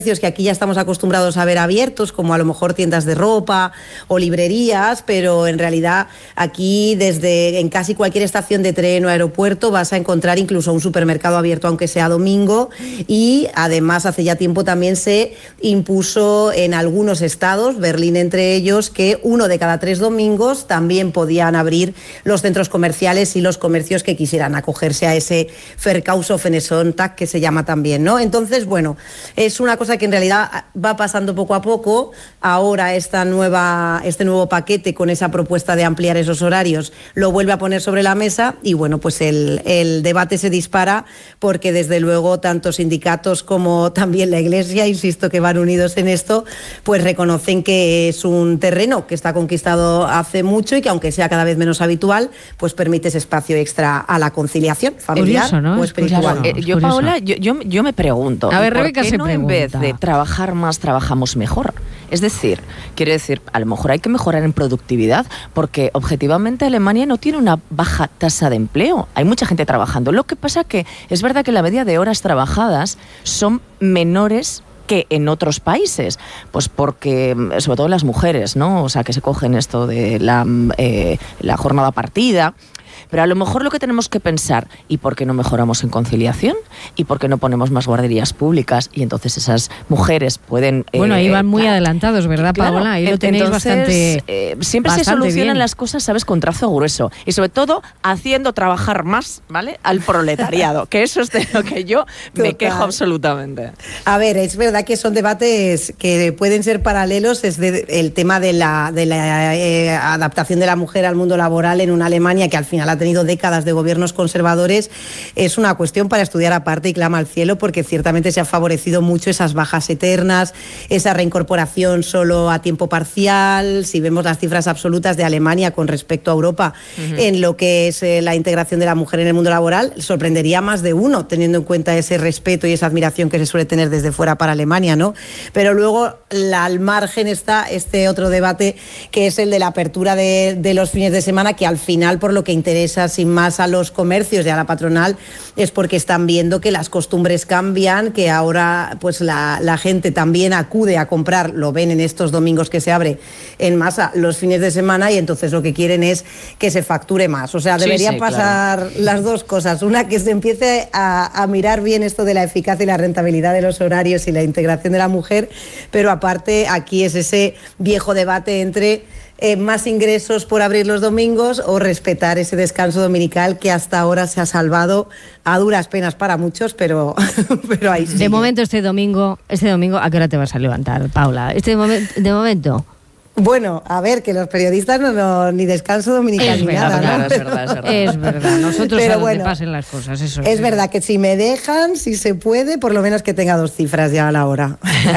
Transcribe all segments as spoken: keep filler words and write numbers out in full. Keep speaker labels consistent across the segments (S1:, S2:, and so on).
S1: que aquí ya estamos acostumbrados a ver abiertos, como a lo mejor tiendas de ropa o librerías, pero en realidad aquí desde en casi cualquier estación de tren o aeropuerto vas a encontrar incluso un supermercado abierto aunque sea domingo, y además hace ya tiempo también se impuso en algunos estados, Berlín entre ellos, que uno de cada tres domingos también podían abrir los centros comerciales y los comercios que quisieran acogerse a ese Verkaufsoffene Sonntag que se llama también, ¿no? Entonces, bueno, es una cosa que en realidad va pasando poco a poco. Ahora esta nueva, este nuevo paquete con esa propuesta de ampliar esos horarios lo vuelve a poner sobre la mesa y bueno, pues el, el debate se dispara porque desde luego tanto sindicatos como también la Iglesia, insisto que van unidos en esto, pues reconocen que es un terreno que está conquistado hace mucho y que aunque sea cada vez menos habitual, pues permite ese espacio extra a la conciliación familiar
S2: curioso, ¿no?
S1: o espiritual.
S3: Claro, eh, yo, Paola, yo, yo, yo me pregunto,
S2: a ver,
S3: ¿por
S2: Rebeca
S3: qué
S2: se
S3: no
S2: pregunta.
S3: En vez de trabajar más, trabajamos mejor? Es decir, quiere decir, a lo mejor hay que mejorar en productividad, porque objetivamente Alemania no tiene una baja tasa de empleo. Hay mucha gente trabajando. Lo que pasa que es verdad que la media de horas trabajadas son menores que en otros países, pues porque, sobre todo las mujeres, ¿no? O sea, que se cogen esto de la, eh, la jornada partida. Pero a lo mejor lo que tenemos que pensar, ¿y por qué no mejoramos en conciliación? ¿Y por qué no ponemos más guarderías públicas? Y entonces esas mujeres pueden...
S2: Bueno, ahí
S3: eh,
S2: van muy
S3: claro,
S2: adelantados, ¿verdad,
S3: claro,
S2: Paola? Ahí lo tenéis
S3: entonces,
S2: bastante
S3: eh, siempre
S2: bastante
S3: se solucionan
S2: bien.
S3: las cosas, ¿sabes?, con trazo grueso. Y sobre todo, haciendo trabajar más, ¿vale?, al proletariado, que eso es de lo que yo
S1: Total.
S3: me quejo absolutamente.
S1: A ver, es verdad que son debates que pueden ser paralelos. Es de, el tema de la, de la eh, adaptación de la mujer al mundo laboral en una Alemania que al final ha tenido décadas de gobiernos conservadores. Es una cuestión para estudiar aparte y clama al cielo, porque ciertamente se ha favorecido mucho esas bajas eternas, esa reincorporación solo a tiempo parcial. Si vemos las cifras absolutas de Alemania con respecto a Europa, uh-huh, en lo que es eh, la integración de la mujer en el mundo laboral, sorprendería más de uno, teniendo en cuenta ese respeto y esa admiración que se suele tener desde fuera para Alemania, ¿no? Pero luego la, al margen está este otro debate, que es el de la apertura de, de los fines de semana, que al final, por lo que interesa sin más a los comercios y a la patronal, es porque están viendo que las costumbres cambian, que ahora pues la, la gente también acude a comprar, lo ven en estos domingos que se abre en masa los fines de semana, y entonces lo que quieren es que se facture más. O sea, debería sí, sí, pasar claro. las dos cosas. Una, que se empiece a, a mirar bien esto de la eficacia y la rentabilidad de los horarios y la integración de la mujer, pero aparte aquí es ese viejo debate entre Eh, más ingresos por abrir los domingos o respetar ese descanso dominical que hasta ahora se ha salvado a duras penas para muchos, pero, pero ahí sí.
S2: De momento este domingo, este domingo, ¿a qué hora te vas a levantar, Paula? Este momen- de momento...
S1: Bueno, a ver, que los periodistas no, no ni descanso dominical
S2: es
S1: ni
S2: verdad,
S1: nada,
S2: claro,
S1: ¿no?
S2: es verdad, es verdad. Es verdad, nosotros
S1: pero
S2: a donde
S1: bueno,
S2: pasen las cosas, eso.
S1: Es
S2: sí.
S1: verdad que si me dejan, si se puede, por lo menos que tenga dos cifras ya a la hora.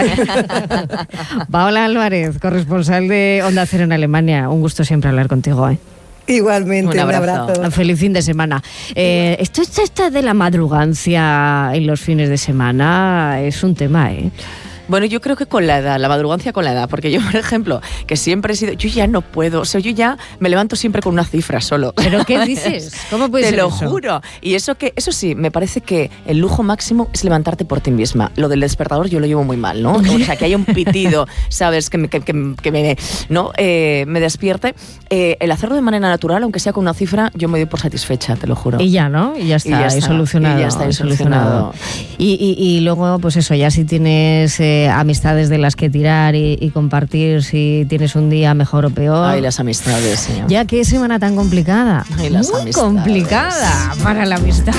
S2: Paola Álvarez, corresponsal de Onda Cero en Alemania, un gusto siempre hablar contigo, ¿eh?
S1: Igualmente, un abrazo. Un abrazo.
S2: Un feliz fin de semana. Eh, esto, esto, esto de la madrugancia en los fines de semana es un tema, ¿eh?
S3: Bueno, yo creo que con la edad, la madrugancia con la edad, porque yo, por ejemplo, que siempre he sido, yo ya no puedo, o sea, yo ya me levanto siempre con una cifra solo.
S2: ¿Pero qué dices? ¿Cómo puede
S3: Te
S2: ser
S3: lo
S2: eso?
S3: juro. Y eso que, eso sí, me parece que el lujo máximo es levantarte por ti misma. Lo del despertador yo lo llevo muy mal, ¿no? O sea, que haya un pitido, ¿sabes? Que me, que, que, que me, ¿no? eh, me despierte. Eh, el hacerlo de manera natural, aunque sea con una cifra, yo me doy por satisfecha, te lo juro.
S2: Y ya, ¿no? Y ya está, y ya está, y solucionado.
S3: Y ya está, y solucionado.
S2: Y, y, y luego, pues eso, ya si tienes eh, amistades de las que tirar y, y compartir, si tienes un día mejor o peor.
S3: Ay, las amistades, señor.
S2: Ya qué semana tan complicada.
S3: Ay, las
S2: Muy
S3: amistades.
S2: complicada para la amistad.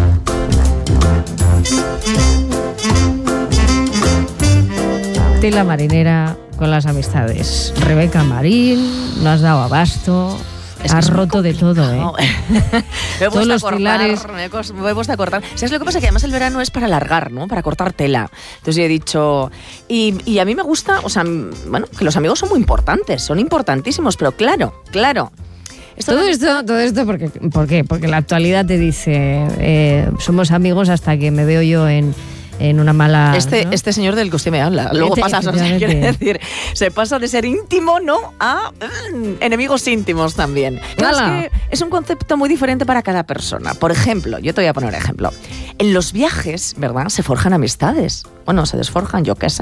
S2: Tela marinera con las amistades. Rebeca Marín, no has dado abasto. Es has roto de todo, ¿eh?
S3: me he
S2: Todos los
S3: cortar,
S2: pilares.
S3: Me he, me he puesto a cortar. ¿Sabes lo que pasa? Que además el verano es para alargar, ¿no? Para cortar tela. Entonces yo he dicho... Y, y a mí me gusta, o sea, bueno, que los amigos son muy importantes, son importantísimos, pero claro, claro.
S2: Esto todo, esto, todo esto, porque, ¿por qué? Porque la actualidad te dice, eh, somos amigos hasta que me veo yo en... en una mala...
S3: Este, ¿no? este señor del que usted me habla, luego
S2: Este,
S3: pasas, o sea, quiere decir, se pasa de ser íntimo, ¿no?, a mm, enemigos íntimos también. Claro, es que es un concepto muy diferente para cada persona. Por ejemplo, yo te voy a poner un ejemplo. En los viajes, ¿verdad?, se forjan amistades. Bueno, se desforjan, yo qué sé.